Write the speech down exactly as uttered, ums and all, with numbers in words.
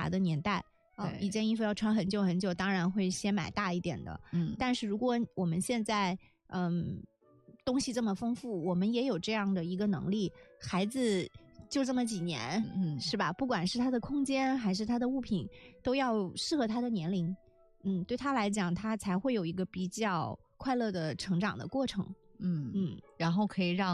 杂的年代啊、呃，一件衣服要穿很久很久，当然会先买大一点的。嗯，但是如果我们现在嗯东西这么丰富，我们也有这样的一个能力，孩子就这么几年，嗯，是吧？不管是他的空间还是他的物品，都要适合他的年龄。嗯，对他来讲，他才会有一个比较快乐的成长的过程。 嗯嗯，然后可以让